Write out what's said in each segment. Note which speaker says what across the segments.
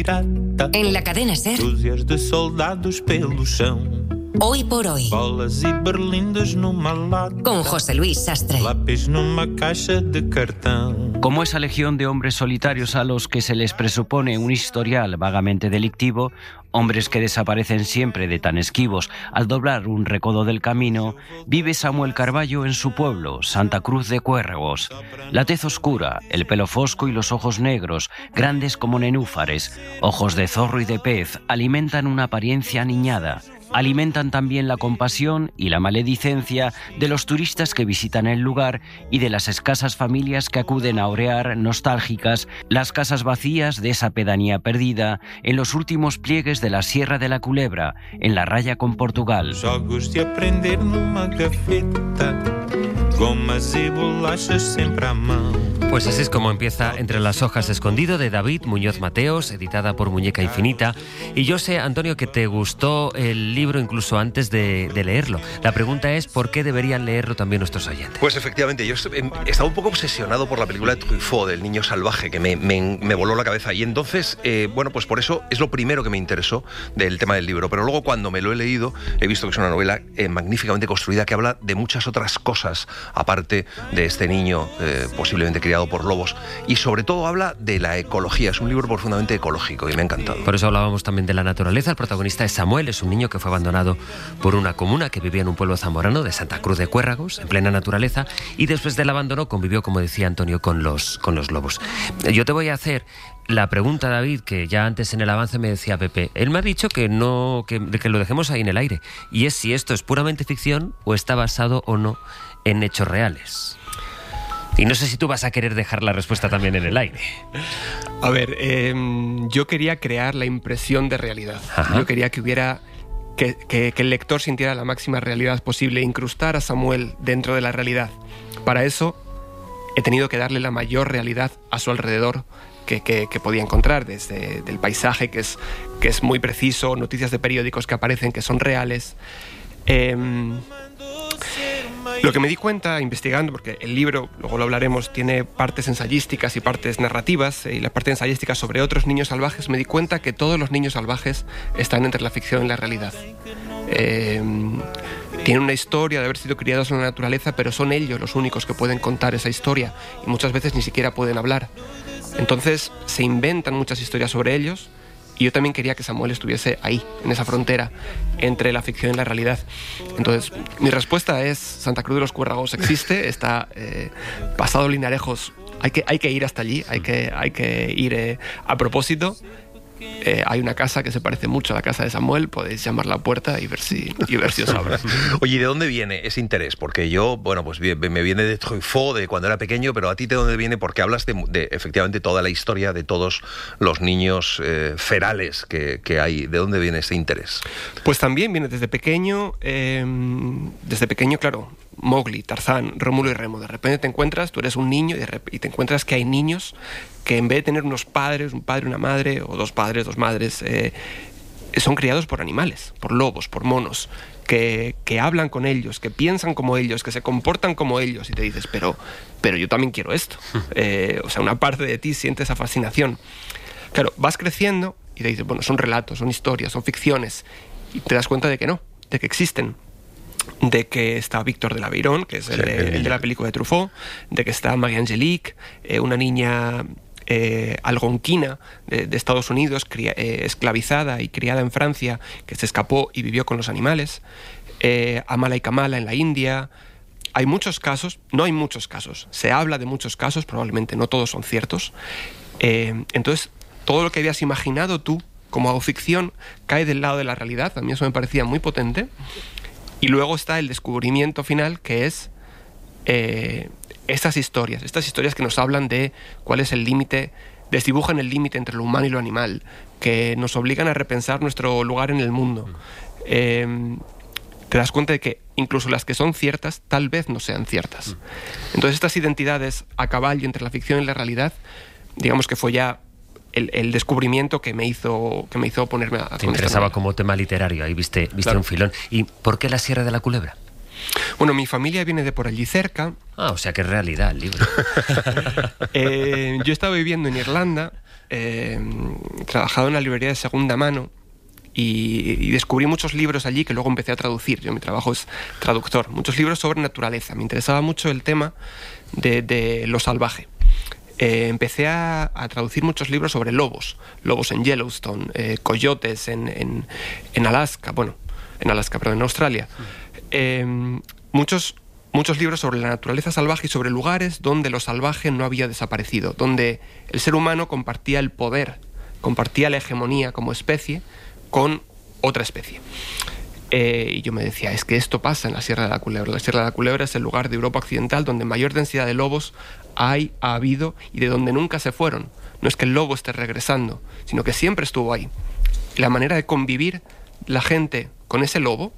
Speaker 1: pirata.
Speaker 2: En la cadena SER.
Speaker 1: Dúzias de soldados pelo chão.
Speaker 2: Hoy por hoy.
Speaker 1: Bolas e berlindas numa lata.
Speaker 2: Con José Luis Sastre.
Speaker 1: Lápis numa caixa de cartão.
Speaker 3: Como esa legión de hombres solitarios a los que se les presupone un historial vagamente delictivo, hombres que desaparecen siempre de tan esquivos al doblar un recodo del camino, vive Samuel Carballo en su pueblo, Santa Cruz de Cuérregos. La tez oscura, el pelo fosco y los ojos negros, grandes como nenúfares, ojos de zorro y de pez, alimentan una apariencia aniñada. Alimentan también la compasión y la maledicencia de los turistas que visitan el lugar y de las escasas familias que acuden a orear, nostálgicas, las casas vacías de esa pedanía perdida en los últimos pliegues de la Sierra de la Culebra, en la raya con Portugal.
Speaker 1: Jogos de aprender numa gaveta, gomas e bolachas sempre à mão.
Speaker 4: Pues así es como empieza Entre las hojas escondido, de David Muñoz Mateos, editada por Muñeca Infinita. Y yo sé, Antonio, que te gustó el libro incluso antes de leerlo. La pregunta es, ¿por qué deberían leerlo también nuestros oyentes?
Speaker 5: Pues efectivamente, yo estaba un poco obsesionado por la película de Truffaut, del niño salvaje, que me voló la cabeza. Y entonces, bueno, pues por eso es lo primero que me interesó del tema del libro. Pero luego, cuando me lo he leído, he visto que es una novela magníficamente construida, que habla de muchas otras cosas, aparte de este niño posiblemente criado por lobos, y sobre todo habla de la ecología. Es un libro profundamente ecológico y me ha encantado.
Speaker 4: Por eso hablábamos también de la naturaleza. El protagonista es Samuel, es un niño que fue abandonado por una comuna que vivía en un pueblo zamorano de Santa Cruz de Cuérregos, en plena naturaleza, y después del abandono convivió, como decía Antonio, con los lobos. Yo te voy a hacer la pregunta, David, que ya antes en el avance me decía Pepe. Él me ha dicho que no, que lo dejemos ahí en el aire, y es si esto es puramente ficción o está basado o no en hechos reales. Y no sé si tú vas a querer dejar la respuesta también en el aire.
Speaker 6: A ver, yo quería crear la impresión de realidad. Ajá. Yo quería que hubiera que el lector sintiera la máxima realidad posible, incrustar a Samuel dentro de la realidad. Para eso he tenido que darle la mayor realidad a su alrededor que podía encontrar, desde el paisaje, que es muy preciso, noticias de periódicos que aparecen que son reales. Lo que me di cuenta investigando, porque el libro, luego lo hablaremos, tiene partes ensayísticas y partes narrativas, y la parte ensayística sobre otros niños salvajes, me di cuenta que todos los niños salvajes están entre la ficción y la realidad. Tienen una historia de haber sido criados en la naturaleza, pero son ellos los únicos que pueden contar esa historia, y muchas veces ni siquiera pueden hablar. Entonces se inventan muchas historias sobre ellos, y yo también quería que Samuel estuviese ahí, en esa frontera entre la ficción y la realidad. Entonces, mi respuesta es: Santa Cruz de los Cuérregos existe, está pasado Linarejos, hay que ir hasta allí, hay que ir a propósito. Hay una casa que se parece mucho a la casa de Samuel, podéis llamar la puerta y ver si os abre.
Speaker 5: Oye, ¿de dónde viene ese interés? Porque yo, bueno, pues me viene de Truffaut, de cuando era pequeño, pero ¿a ti de dónde viene? Porque hablas de efectivamente toda la historia de todos los niños ferales que hay. ¿De dónde viene ese interés?
Speaker 6: Pues también viene desde pequeño, claro. Mowgli, Tarzán, Rómulo y Remo. De repente te encuentras, tú eres un niño y te encuentras que hay niños que en vez de tener unos padres, un padre, una madre, o dos padres, dos madres, son criados por animales, por lobos, por monos, que hablan con ellos, que piensan como ellos, que se comportan como ellos, y te dices, pero yo también quiero esto. O sea, una parte de ti siente esa fascinación. Claro, vas creciendo y te dices, bueno, son relatos, son historias, son ficciones, y te das cuenta de que no, de que existen. De que está Víctor de l'Aveyron, que es el de la película de Truffaut, de que está Marie-Angélique, una niña algonquina de Estados Unidos, esclavizada y criada en Francia, que se escapó y vivió con los animales, Amala y Kamala en la India. Hay muchos casos, no hay muchos casos, se habla de muchos casos, probablemente no todos son ciertos. Entonces, todo lo que habías imaginado tú como ficción cae del lado de la realidad. A mí eso me parecía muy potente. Y luego está el descubrimiento final, que es estas historias que nos hablan de cuál es el límite, desdibujan el límite entre lo humano y lo animal, que nos obligan a repensar nuestro lugar en el mundo. Te das cuenta de que incluso las que son ciertas tal vez no sean ciertas. Entonces estas identidades a caballo entre la ficción y la realidad, digamos que fue ya el descubrimiento que me hizo ponerme a...
Speaker 4: Te interesaba como tema literario, ahí viste claro. Un filón. ¿Y por qué la Sierra de la Culebra?
Speaker 6: Bueno, mi familia viene de por allí cerca.
Speaker 4: Ah, o sea que es realidad el libro.
Speaker 6: Yo estaba viviendo en Irlanda, trabajado en la librería de segunda mano y descubrí muchos libros allí que luego empecé a traducir. Mi trabajo es traductor. Muchos libros sobre naturaleza. Me interesaba mucho el tema de lo salvaje. Empecé a traducir muchos libros sobre lobos en Yellowstone, coyotes en Alaska, en Australia. Muchos libros sobre la naturaleza salvaje y sobre lugares donde lo salvaje no había desaparecido, donde el ser humano compartía el poder, compartía la hegemonía como especie con otra especie. Y yo me decía, es que esto pasa en la Sierra de la Culebra. La Sierra de la Culebra es el lugar de Europa Occidental donde mayor densidad de lobos ha habido y de donde nunca se fueron. No es que el lobo esté regresando, sino que siempre estuvo ahí. Y la manera de convivir la gente con ese lobo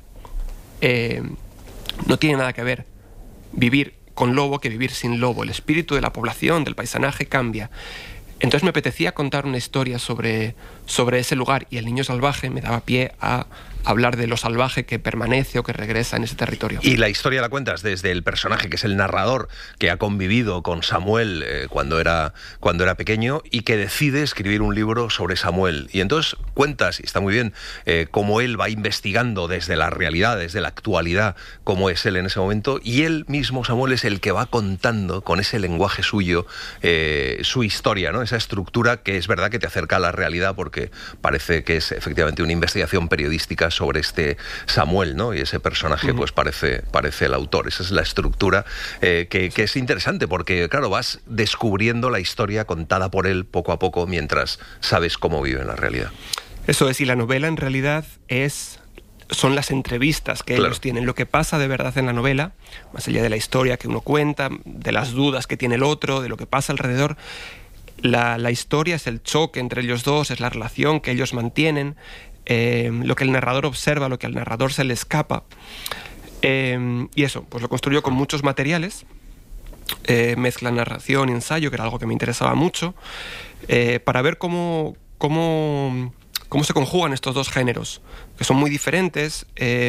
Speaker 6: no tiene nada que ver vivir con lobo que vivir sin lobo. El espíritu de la población, del paisanaje cambia. Entonces me apetecía contar una historia sobre ese lugar, y El niño salvaje me daba pie a hablar de lo salvaje que permanece o que regresa en ese territorio.
Speaker 5: Y la historia la cuentas desde el personaje que es el narrador, que ha convivido con Samuel cuando era pequeño y que decide escribir un libro sobre Samuel. Y entonces cuentas, y está muy bien, cómo él va investigando desde la realidad, desde la actualidad, cómo es él en ese momento, y él mismo, Samuel, es el que va contando con ese lenguaje suyo su historia, ¿no? Esa estructura que es verdad que te acerca a la realidad, porque parece que es efectivamente una investigación periodística sobre este Samuel, ¿no? Y ese personaje pues parece el autor. Esa es la estructura que es interesante, porque claro, vas descubriendo la historia contada por él poco a poco mientras sabes cómo vive en la realidad.
Speaker 6: Eso es, y la novela en realidad son las entrevistas que ellos tienen. Lo que pasa de verdad en la novela, más allá de la historia que uno cuenta, de las dudas que tiene el otro, de lo que pasa alrededor, la historia es el choque entre ellos dos, es la relación que ellos mantienen, lo que el narrador observa, lo que al narrador se le escapa. Y eso, pues lo construyó con muchos materiales, mezcla narración y ensayo, que era algo que me interesaba mucho, para ver cómo se conjugan estos dos géneros, que son muy diferentes.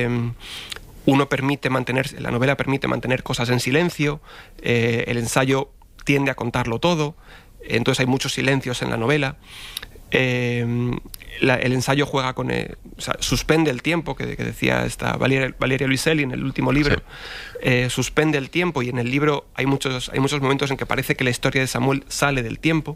Speaker 6: La novela permite mantener cosas en silencio, el ensayo tiende a contarlo todo, entonces hay muchos silencios en la novela. El ensayo juega con suspende el tiempo, que decía esta Valeria Luiselli en el último libro. Sí. Suspende el tiempo, y en el libro hay muchos momentos en que parece que la historia de Samuel sale del tiempo.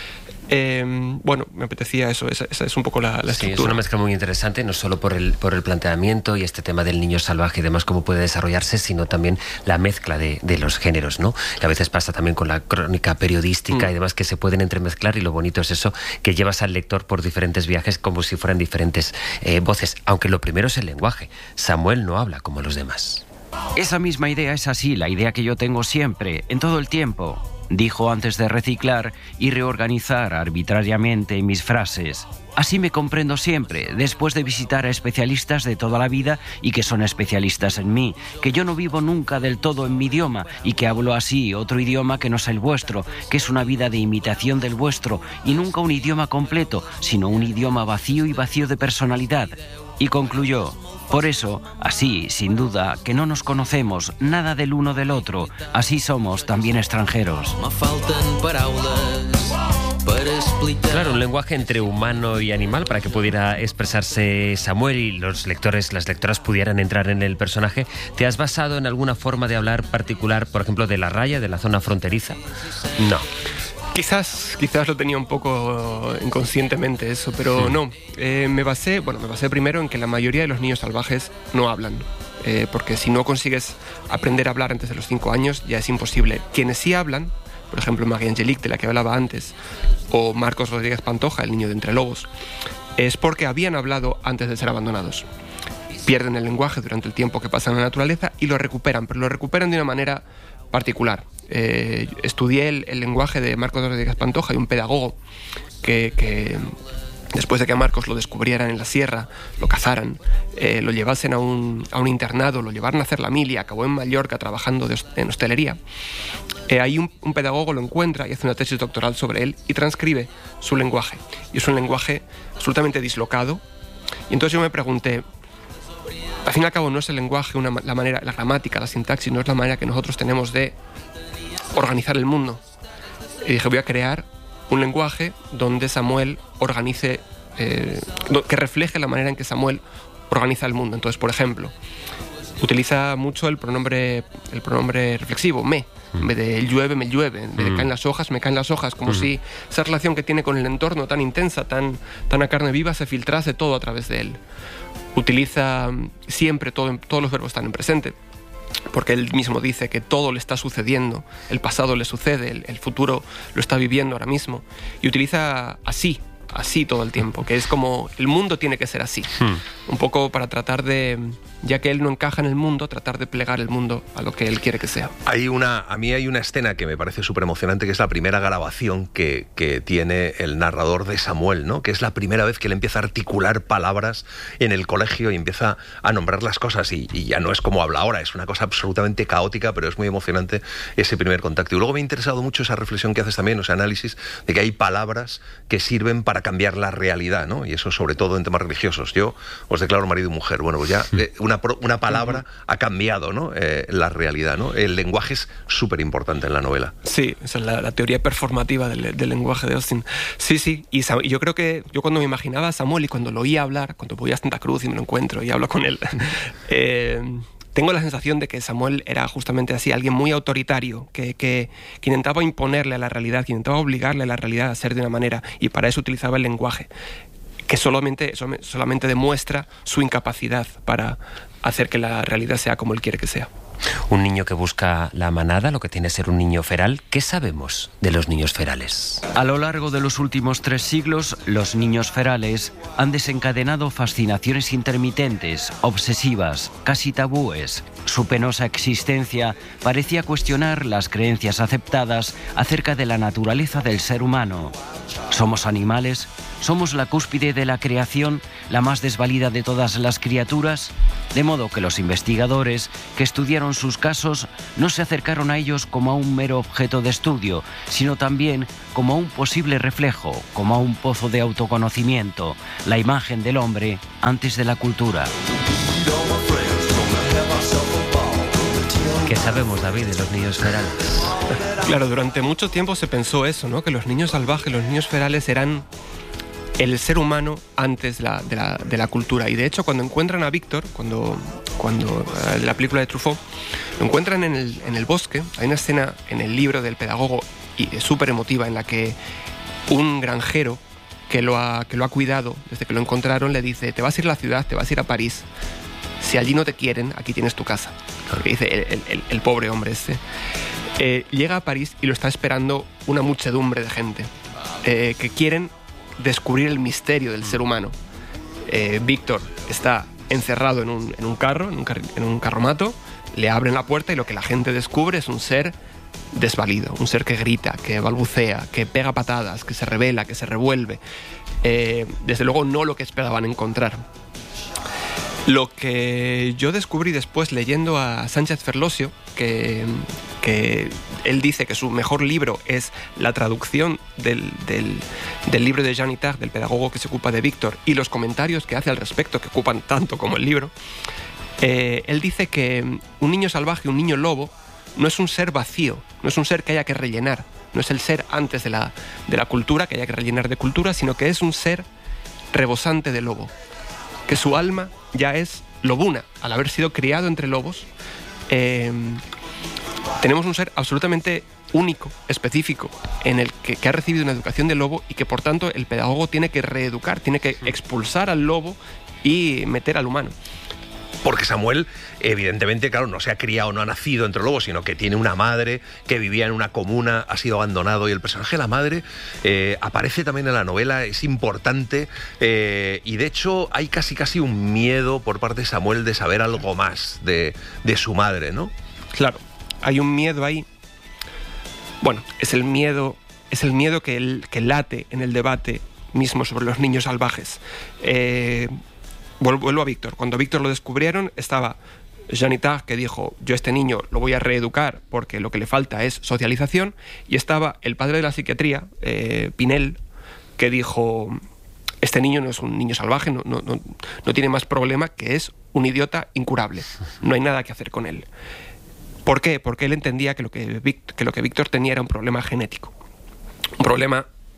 Speaker 6: Me apetecía eso, esa es un poco la estructura.
Speaker 4: Sí, es una mezcla muy interesante, no solo por el planteamiento y este tema del niño salvaje y demás, cómo puede desarrollarse, sino también la mezcla de los géneros, ¿no? Que a veces pasa también con la crónica periodística y demás, que se pueden entremezclar, y lo bonito es eso, que llevas al lector por diferentes viajes como si fueran diferentes voces, aunque lo primero es el lenguaje. Samuel no habla como los demás.
Speaker 3: Esa misma idea es así, la idea que yo tengo siempre, en todo el tiempo. Dijo antes de reciclar y reorganizar arbitrariamente mis frases. Así me comprendo siempre, después de visitar a especialistas de toda la vida y que son especialistas en mí, que yo no vivo nunca del todo en mi idioma y que hablo así otro idioma que no es el vuestro, que es una vida de imitación del vuestro y nunca un idioma completo, sino un idioma vacío y vacío de personalidad. Y concluyó: por eso, así, sin duda, que no nos conocemos nada del uno del otro, así somos también extranjeros.
Speaker 4: Claro, un lenguaje entre humano y animal para que pudiera expresarse Samuel y los lectores, las lectoras pudieran entrar en el personaje. ¿Te has basado en alguna forma de hablar particular, por ejemplo, de la raya, de la zona fronteriza? No.
Speaker 6: Quizás lo tenía un poco inconscientemente eso, pero no. Me basé primero en que la mayoría de los niños salvajes no hablan, porque si no consigues aprender a hablar antes de los 5 años ya es imposible. Quienes sí hablan, por ejemplo María Angelique, de la que hablaba antes, o Marcos Rodríguez Pantoja, el niño de Entre Lobos, es porque habían hablado antes de ser abandonados. Pierden el lenguaje durante el tiempo que pasan en la naturaleza y lo recuperan, pero lo recuperan de una manera particular. Estudié el lenguaje de Marcos Rodríguez Pantoja, y un pedagogo que después de que a Marcos lo descubrieran en la sierra, lo cazaran, lo llevasen a un internado, lo llevaran a hacer la mili, acabó en Mallorca trabajando en hostelería. Ahí un pedagogo lo encuentra y hace una tesis doctoral sobre él y transcribe su lenguaje. Y es un lenguaje absolutamente dislocado. Y entonces yo me pregunté, al fin y al cabo no es el lenguaje la manera, la gramática, la sintaxis, no es la manera que nosotros tenemos de organizar el mundo. Y dije, voy a crear un lenguaje donde Samuel organice, que refleje la manera en que Samuel organiza el mundo. Entonces, por ejemplo, utiliza mucho el pronombre reflexivo, me. En vez de llueve, me llueve. En vez de caen las hojas, me caen las hojas. Como si esa relación que tiene con el entorno tan intensa, tan a carne viva, se filtrase todo a través de él. Utiliza siempre todos los verbos están en presente, porque él mismo dice que todo le está sucediendo, el pasado le sucede, el futuro lo está viviendo ahora mismo, y utiliza así todo el tiempo, que es como el mundo tiene que ser así, un poco para tratar de, ya que él no encaja en el mundo, tratar de plegar el mundo a lo que él quiere que sea.
Speaker 5: A mí hay una escena que me parece súper emocionante, que es la primera grabación que tiene el narrador de Samuel, ¿no? Que es la primera vez que él empieza a articular palabras en el colegio y empieza a nombrar las cosas, y ya no es como habla ahora, es una cosa absolutamente caótica, pero es muy emocionante ese primer contacto. Y luego me ha interesado mucho esa reflexión que haces también, ese análisis de que hay palabras que sirven para cambiar la realidad, ¿no? Y eso sobre todo en temas religiosos. Yo os declaro marido y mujer. Bueno, pues ya una palabra ha cambiado, ¿no? La realidad, ¿no? El lenguaje es súper importante en la novela.
Speaker 6: Sí, esa es la teoría performativa del lenguaje de Austin. Sí, y yo creo que yo cuando me imaginaba a Samuel y cuando lo oía hablar, cuando voy a Santa Cruz y me lo encuentro y hablo con él, tengo la sensación de que Samuel era justamente así, alguien muy autoritario, que intentaba imponerle a la realidad, que intentaba obligarle a la realidad a ser de una manera, y para eso utilizaba el lenguaje, que solamente demuestra su incapacidad para hacer que la realidad sea como él quiere que sea.
Speaker 4: Un niño que busca la manada, lo que tiene que ser un niño feral. ¿Qué sabemos de los niños ferales?
Speaker 3: A lo largo de los últimos 3 siglos, los niños ferales han desencadenado fascinaciones intermitentes, obsesivas, casi tabúes. Su penosa existencia parecía cuestionar las creencias aceptadas acerca de la naturaleza del ser humano. ¿Somos animales? ¿Somos la cúspide de la creación, la más desvalida de todas las criaturas? De modo que los investigadores que estudiaron sus casos no se acercaron a ellos como a un mero objeto de estudio, sino también como a un posible reflejo, como a un pozo de autoconocimiento, la imagen del hombre antes de la cultura.
Speaker 4: ¿Qué sabemos, David, de los niños ferales?
Speaker 6: Claro, durante mucho tiempo se pensó eso, ¿no? Que los niños salvajes, los niños ferales eran el ser humano antes de la cultura. Y de hecho, cuando encuentran a Víctor, cuando la película de Truffaut, lo encuentran en el bosque. Hay una escena en el libro del pedagogo súper emotiva en la que un granjero que lo ha cuidado desde que lo encontraron le dice: te vas a ir a la ciudad, te vas a ir a París. Si allí no te quieren, aquí tienes tu casa. Lo que dice el pobre hombre este. Llega a París y lo está esperando una muchedumbre de gente que quieren descubrir el misterio del ser humano. Víctor está encerrado en un carromato, le abren la puerta y lo que la gente descubre es un ser desvalido, un ser que grita, que balbucea, que pega patadas, que se revela, que se revuelve. Desde luego no lo que esperaban encontrar. Lo que yo descubrí después leyendo a Sánchez Ferlosio, que él dice que su mejor libro es la traducción del libro de Jean Itard, del pedagogo que se ocupa de Víctor, y los comentarios que hace al respecto, que ocupan tanto como el libro. Él dice que un niño salvaje, un niño lobo, no es un ser vacío, no es un ser que haya que rellenar, no es el ser antes de la cultura, que haya que rellenar de cultura, sino que es un ser rebosante de lobo, que su alma ya es lobuna, al haber sido criado entre lobos. Tenemos un ser absolutamente único, específico, en el que ha recibido una educación de lobo y que por tanto el pedagogo tiene que reeducar, tiene que expulsar al lobo y meter al humano.
Speaker 5: Porque Samuel, evidentemente, claro, no se ha criado, no ha nacido entre lobos, sino que tiene una madre que vivía en una comuna, ha sido abandonado, y el personaje de la madre aparece también en la novela, es importante, y de hecho hay casi un miedo por parte de Samuel de saber algo más de su madre, ¿no?
Speaker 6: Claro, hay un miedo ahí. Bueno, es el miedo que late en el debate mismo sobre los niños salvajes. Vuelvo a Víctor. Cuando Víctor lo descubrieron, estaba Jean Itard, que dijo: yo a este niño lo voy a reeducar porque lo que le falta es socialización, y estaba el padre de la psiquiatría, Pinel, que dijo: este niño no es un niño salvaje, no tiene más problema, que es un idiota incurable, no hay nada que hacer con él. ¿Por qué? Porque él entendía que lo que Víctor tenía era un problema genético, un problema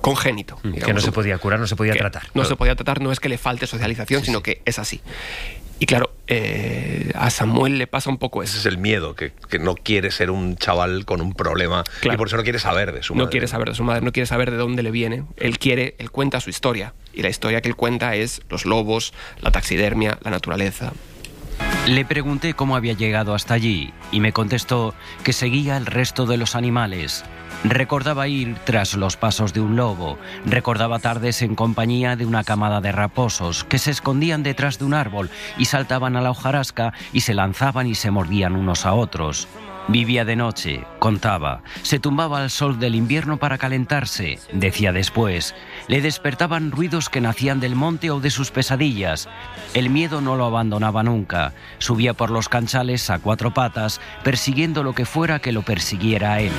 Speaker 6: congénito.
Speaker 4: Que no se podía curar, no se podía tratar.
Speaker 6: No se podía tratar, no es que le falte socialización, sino que es así. Y claro, a Samuel le pasa un poco eso.
Speaker 5: Ese es el miedo, que no quiere ser un chaval con un problema, y por eso no quiere saber de su madre.
Speaker 6: No quiere saber de su madre, no quiere saber de dónde le viene. Él cuenta su historia, y la historia que él cuenta es los lobos, la taxidermia, la naturaleza.
Speaker 3: Le pregunté cómo había llegado hasta allí y me contestó que seguía el resto de los animales. Recordaba ir tras los pasos de un lobo, recordaba tardes en compañía de una camada de raposos que se escondían detrás de un árbol y saltaban a la hojarasca y se lanzaban y se mordían unos a otros. Vivía de noche, contaba, se tumbaba al sol del invierno para calentarse, decía después. Le despertaban ruidos que nacían del monte o de sus pesadillas. El miedo no lo abandonaba nunca. Subía por los canchales a 4 patas, persiguiendo lo que fuera que lo persiguiera a él.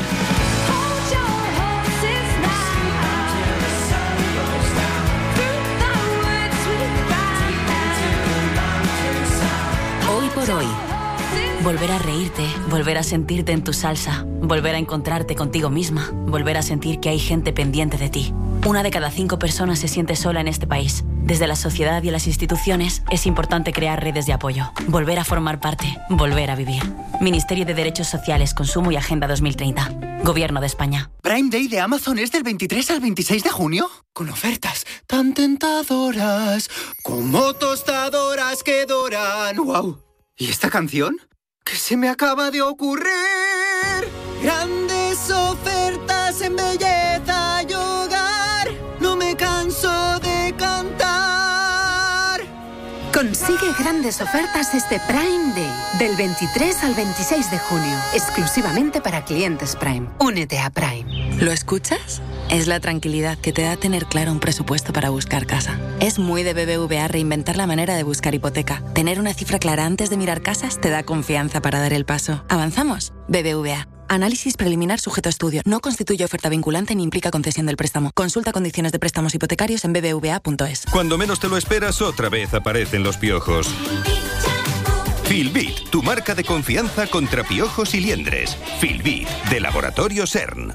Speaker 2: Hoy por hoy. Volver a reírte, volver a sentirte en tu salsa, volver a encontrarte contigo misma, volver a sentir que hay gente pendiente de ti. 1 de cada 5 personas se siente sola en este país. Desde la sociedad y las instituciones es importante crear redes de apoyo, volver a formar parte, volver a vivir. Ministerio de Derechos Sociales, Consumo y Agenda 2030. Gobierno de España.
Speaker 7: Prime Day de Amazon es del 23 al 26 de junio, con ofertas tan tentadoras como tostadoras que doran. ¡Wow! ¿Y esta canción? ¿Qué se me acaba de ocurrir? Grandes ofertas en belleza y hogar. No me canso de cantar.
Speaker 8: Consigue grandes ofertas este Prime Day, del 23 al 26 de junio, exclusivamente para clientes Prime. Únete a Prime.
Speaker 2: ¿Lo escuchas? Es la tranquilidad que te da tener claro un presupuesto para buscar casa. Es muy de BBVA reinventar la manera de buscar hipoteca. Tener una cifra clara antes de mirar casas te da confianza para dar el paso. ¿Avanzamos? BBVA. Análisis preliminar sujeto a estudio. No constituye oferta vinculante ni implica concesión del préstamo. Consulta condiciones de préstamos hipotecarios en bbva.es.
Speaker 9: Cuando menos te lo esperas, otra vez aparecen los piojos. Filbit, tu marca de confianza contra piojos y liendres. Filbit, de Laboratorio CERN.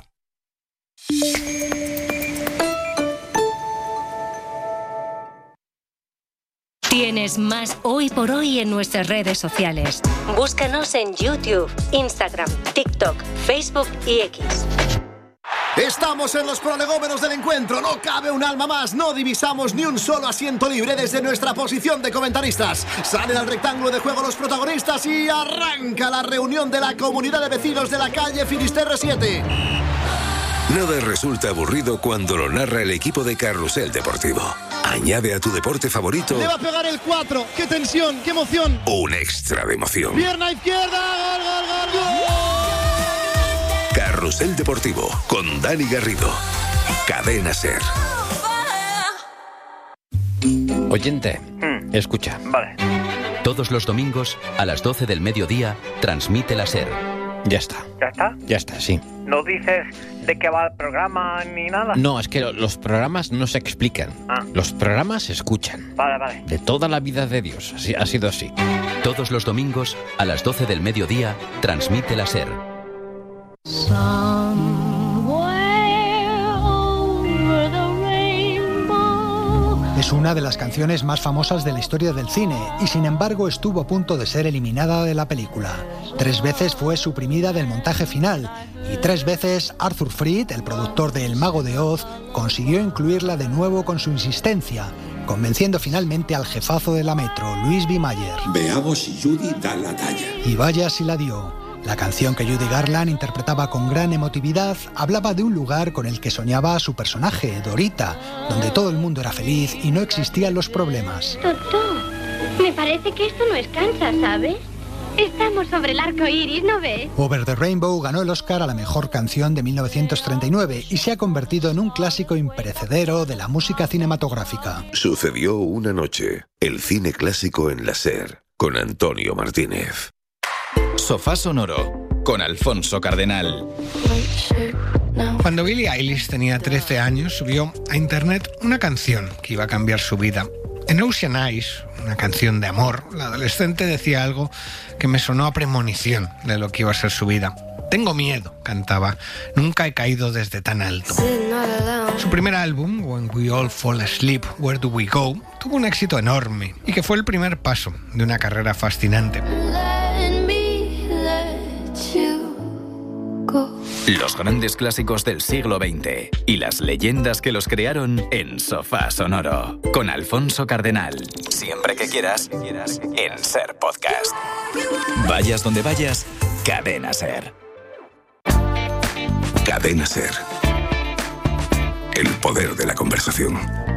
Speaker 10: Tienes más Hoy por Hoy en nuestras redes sociales. Búscanos en YouTube, Instagram, TikTok, Facebook y X.
Speaker 11: Estamos en los prolegómenos del encuentro, no cabe un alma más, no divisamos ni un solo asiento libre desde nuestra posición de comentaristas. Salen al rectángulo de juego los protagonistas y arranca la reunión de la comunidad de vecinos de la calle Finisterre 7.
Speaker 12: Nada resulta aburrido cuando lo narra el equipo de Carrusel Deportivo. Añade a tu deporte favorito...
Speaker 11: Le va a pegar el 4, qué tensión, qué emoción.
Speaker 12: Un extra de emoción.
Speaker 11: Pierna izquierda, gol, gol, gol, gol.
Speaker 12: Carrusel Deportivo, con Dani Garrido. Cadena SER.
Speaker 13: Oyente, escucha.
Speaker 14: Vale.
Speaker 13: Todos los domingos, a las 12 del mediodía, transmite la SER. Ya está.
Speaker 14: ¿Ya está?
Speaker 13: Ya está, sí.
Speaker 14: ¿No dices de qué va el programa ni nada?
Speaker 13: No, es que los programas no se explican. Los programas se escuchan.
Speaker 14: Vale, vale.
Speaker 13: De toda la vida de Dios. Así, ha sido así. Todos los domingos, a las 12 del mediodía, transmite la SER.
Speaker 15: Es una de las canciones más famosas de la historia del cine y sin embargo estuvo a punto de ser eliminada de la película. 3 veces fue suprimida del montaje final y 3 veces Arthur Freed, el productor de El Mago de Oz, consiguió incluirla de nuevo con su insistencia, convenciendo finalmente al jefazo de la Metro, Louis B. Mayer.
Speaker 16: Veamos si Judy da la talla.
Speaker 15: Y vaya si la dio. La canción que Judy Garland interpretaba con gran emotividad hablaba de un lugar con el que soñaba su personaje, Dorita, donde todo el mundo era feliz y no existían los problemas.
Speaker 17: Doctor, me parece que esto no es Kansas, ¿sabes? Estamos sobre el arco iris, ¿no ves?
Speaker 15: Over the Rainbow ganó el Oscar a la mejor canción de 1939 y se ha convertido en un clásico imperecedero de la música cinematográfica.
Speaker 12: Sucedió una noche, el cine clásico en la SER, con Antonio Martínez.
Speaker 18: Sofá Sonoro, con Alfonso Cardenal.
Speaker 19: Cuando Billie Eilish tenía 13 años, subió a internet una canción que iba a cambiar su vida. En Ocean Eyes, una canción de amor, la adolescente decía algo que me sonó a premonición de lo que iba a ser su vida. Tengo miedo, cantaba. Nunca he caído desde tan alto. Su primer álbum, When We All Fall Asleep, Where Do We Go, tuvo un éxito enorme y que fue el primer paso de una carrera fascinante.
Speaker 18: Los grandes clásicos del siglo XX y las leyendas que los crearon en Sofá Sonoro, con Alfonso Cardenal. Siempre que quieras, en Ser Podcast. Vayas donde vayas, Cadena Ser.
Speaker 12: Cadena Ser. El poder de la conversación.